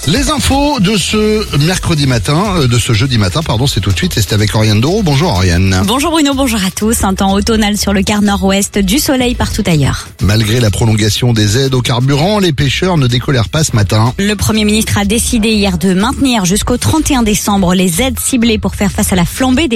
Les infos de ce jeudi matin, c'est tout de suite et c'est avec Oriane Doro. Bonjour Oriane. Bonjour Bruno, bonjour à tous. Un temps automnal sur le quart nord-ouest, du soleil partout ailleurs. Malgré la prolongation des aides au carburant, les pêcheurs ne décolèrent pas ce matin. Le Premier ministre a décidé hier de maintenir jusqu'au 31 décembre les aides ciblées pour faire face à la flambée des